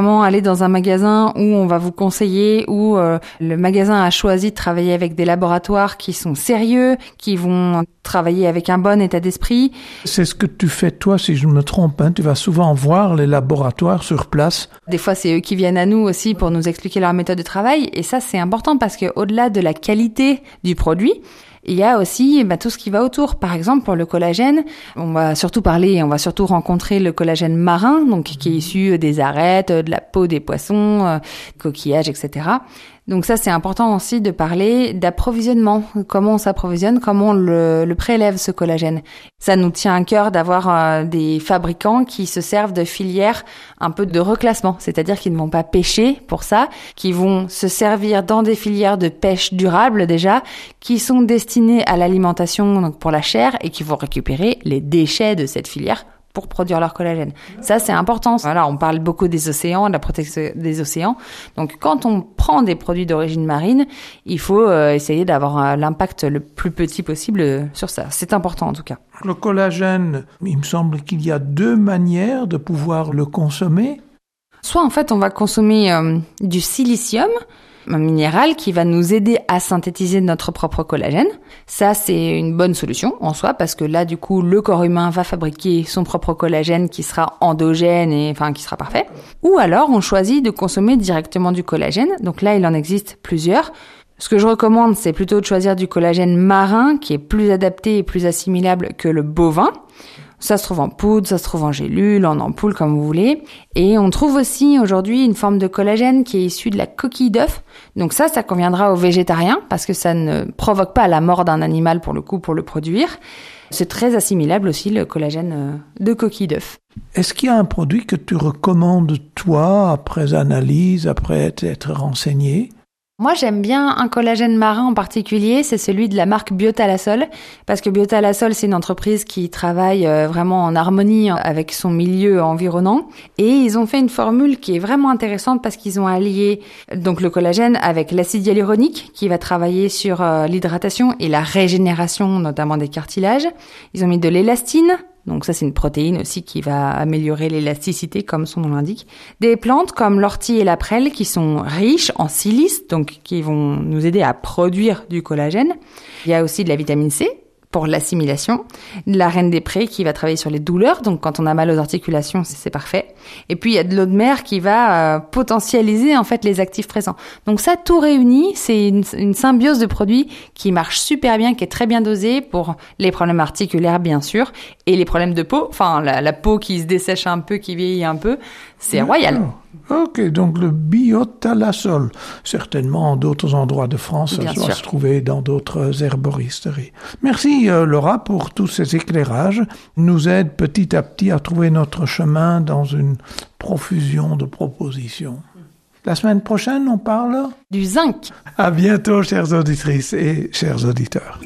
vraiment aller dans un magasin où on va vous conseiller, où le magasin a choisi de travailler avec des laboratoires qui sont sérieux, qui vont travailler avec un bon état d'esprit. C'est ce que tu fais toi, si je ne me trompe, hein. Tu vas souvent voir les laboratoires sur place. Des fois, c'est eux qui viennent à nous aussi pour nous expliquer leur méthode de travail. Et ça, c'est important parce que au-delà de la qualité du produit, il y a aussi tout ce qui va autour. Par exemple, pour le collagène, on va surtout rencontrer le collagène marin, donc qui est issu des arêtes, de la peau des poissons, coquillages, etc. Donc ça, c'est important aussi de parler d'approvisionnement. Comment on s'approvisionne, comment on le prélève, ce collagène. Ça nous tient à cœur d'avoir des fabricants qui se servent de filières un peu de reclassement. C'est-à-dire qu'ils ne vont pas pêcher pour ça, qui vont se servir dans des filières de pêche durable déjà, qui sont destinées à l'alimentation, donc pour la chair, et qui vont récupérer les déchets de cette filière pour produire leur collagène. Ça, c'est important. Voilà, on parle beaucoup des océans, de la protection des océans. Donc, quand on prend des produits d'origine marine, il faut essayer d'avoir l'impact le plus petit possible sur ça. C'est important, en tout cas. Le collagène, il me semble qu'il y a 2 manières de pouvoir le consommer. Soit, en fait, on va consommer du silicium, un minéral qui va nous aider à synthétiser notre propre collagène. Ça, c'est une bonne solution en soi parce que là, du coup, le corps humain va fabriquer son propre collagène qui sera endogène et qui sera parfait. Ou alors, on choisit de consommer directement du collagène. Donc là, il en existe plusieurs. Ce que je recommande, c'est plutôt de choisir du collagène marin qui est plus adapté et plus assimilable que le bovin. Ça se trouve en poudre, ça se trouve en gélule, en ampoule, comme vous voulez. Et on trouve aussi aujourd'hui une forme de collagène qui est issue de la coquille d'œuf. Donc ça conviendra aux végétariens parce que ça ne provoque pas la mort d'un animal pour le produire. C'est très assimilable aussi, le collagène de coquille d'œuf. Est-ce qu'il y a un produit que tu recommandes, toi, après analyse, après t'être renseigné ? Moi, j'aime bien un collagène marin en particulier, c'est celui de la marque Biotalasol, parce que Biotalasol, c'est une entreprise qui travaille vraiment en harmonie avec son milieu environnant, et ils ont fait une formule qui est vraiment intéressante parce qu'ils ont allié donc le collagène avec l'acide hyaluronique qui va travailler sur l'hydratation et la régénération, notamment des cartilages. Ils ont mis de l'élastine. Donc ça, c'est une protéine aussi qui va améliorer l'élasticité, comme son nom l'indique. Des plantes comme l'ortie et la prêle qui sont riches en silice, donc qui vont nous aider à produire du collagène. Il y a aussi de la vitamine C pour l'assimilation, de la reine des prés qui va travailler sur les douleurs, donc quand on a mal aux articulations, c'est parfait. Et puis il y a de l'eau de mer qui va potentialiser en fait les actifs présents. Donc ça, tout réuni, c'est une symbiose de produits qui marche super bien, qui est très bien dosée pour les problèmes articulaires bien sûr, et les problèmes de peau, la peau qui se dessèche un peu, qui vieillit un peu, c'est royal. Ok, donc le Biotalasol, certainement d'autres endroits de France, ça doit se trouver dans d'autres herboristeries. Merci Laura pour tous ces éclairages, nous aide petit à petit à trouver notre chemin dans une profusion de propositions. La semaine prochaine, on parle du zinc. À bientôt, chères auditrices et chers auditeurs.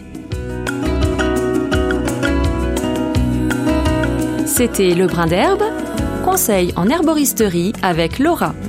C'était Le Brin d'Herbe, conseil en herboristerie avec Laura.